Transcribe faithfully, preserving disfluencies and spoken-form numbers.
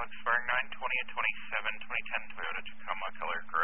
expiring nine twenty and twenty-seven, twenty ten Toyota Tacoma color